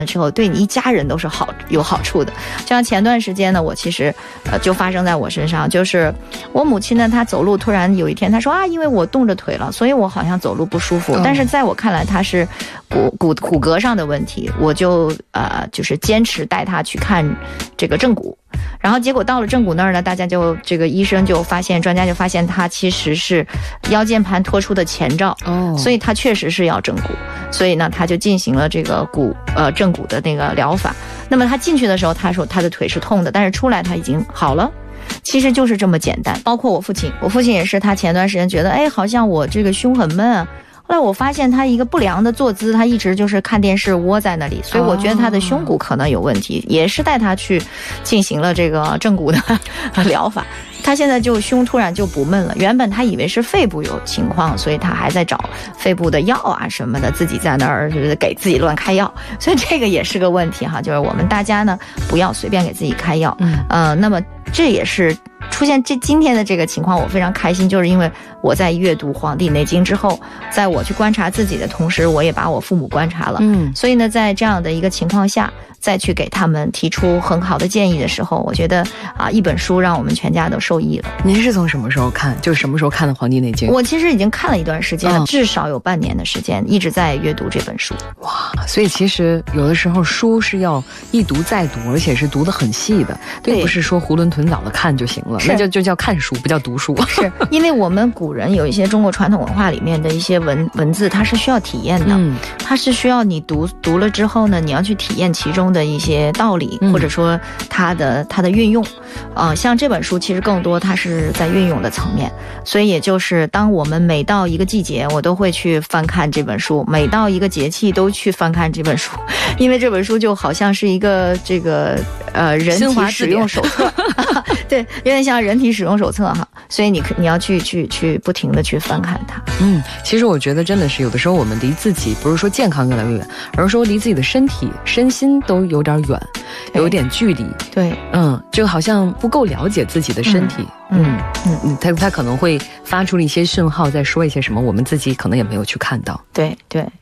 之后对你一家人都是有好处的。就像前段时间呢，我其实就发生在我身上，就是我母亲呢，她走路突然有一天她说啊，因为我冻着腿了，所以我好像走路不舒服，但是在我看来她是骨骼上的问题，我就是坚持带她去看这个正骨。然后结果到了正骨那儿呢，大家就这个医生就发现，专家就发现他其实是腰间盘脱出的前兆，所以他确实是要正骨，所以呢他就进行了这个正骨的那个疗法。那么他进去的时候，他说他的腿是痛的，但是出来他已经好了。其实就是这么简单。包括我父亲也是，他前段时间觉得好像我这个胸很闷啊。后来我发现他一个不良的坐姿，他一直就是看电视窝在那里，所以我觉得他的胸骨可能有问题，也是带他去进行了这个正骨的疗法。他现在就胸突然就不闷了，原本他以为是肺部有情况，所以他还在找肺部的药啊什么的，自己在那儿给自己乱开药，所以这个也是个问题哈，就是我们大家呢不要随便给自己开药。那么这也是出现今天的这个情况，我非常开心，就是因为我在阅读《黄帝内经》之后，在我去观察自己的同时，我也把我父母观察了。所以呢，在这样的一个情况下，再去给他们提出很好的建议的时候，我觉得一本书让我们全家都受益了。 您是从什么时候看？就什么时候看的《黄帝内经》？ 我其实已经看了一段时间了，至少有半年的时间，一直在阅读这本书。 哇，所以其实有的时候书是要一读再读，而且是读得很细的，并不是说囫囵吞枣的看就行了，那就叫看书，不叫读书。 是因为我们古人有一些中国传统文化里面的一些文字，它是需要体验的，它是需要你读了之后呢，你要去体验其中的一些道理，或者说它的运用。像这本书其实更多它是在运用的层面，所以也就是当我们每到一个季节，我都会去翻看这本书，每到一个节气都去翻看这本书，因为这本书就好像是一个这个人体使用手册，对，有点像人体使用手册哈，所以你要去不停的去翻看它。 其实我觉得真的是有的时候我们离自己不是说健康越来越远，而是说离自己的身体身心都有点远，有点距离。 对， 就好像不够了解自己的身体。他可能会发出了一些讯号，在说一些什么，我们自己可能也没有去看到。 对对。